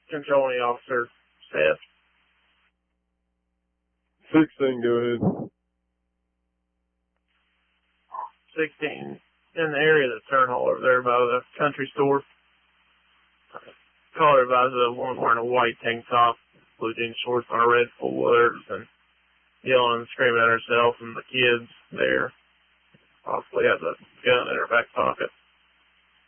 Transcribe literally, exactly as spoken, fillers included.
controlling officer, Seth. sixteen, go ahead. sixteen, in the area of the turn hole over there by the country store. Caller advised a woman wearing a white tank top, blue jean shorts on a red full leathers, and yelling and screaming at herself and the kids there. Possibly has a gun in her back pocket.